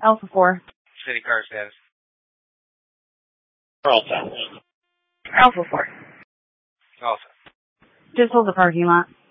Alpha 4. City car status. Alpha. Alpha 4. Alpha. Just hold the parking lot.